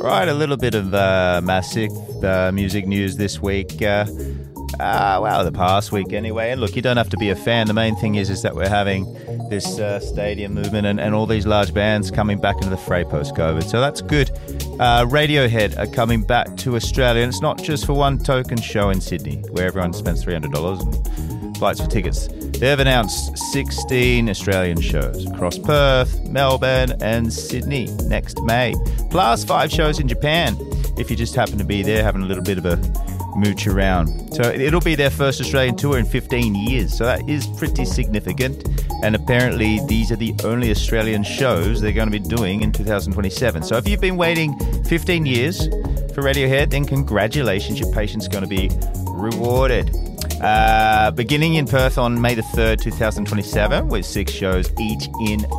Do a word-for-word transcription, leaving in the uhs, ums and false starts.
Right, a little bit of uh, massive uh, music news this week. Uh, uh, well, the past week anyway. And look, you don't have to be a fan. The main thing is is that we're having this uh, stadium movement and, and all these large bands coming back into the fray post-COVID. So that's good. Uh, Radiohead are coming back to Australia. And it's not just for one token show in Sydney, where everyone spends three hundred dollars and flights for tickets. They've announced sixteen Australian shows across Perth, Melbourne and Sydney next May. Plus five shows in Japan if you just happen to be there having a little bit of a mooch around. So it'll be their first Australian tour in fifteen years. So that is pretty significant. And apparently these are the only Australian shows they're going to be doing in two thousand twenty-seven. So if you've been waiting fifteen years for Radiohead, then congratulations, your patience is going to be rewarded. Uh, beginning in Perth on May the third, two thousand twenty-seven, with six shows each in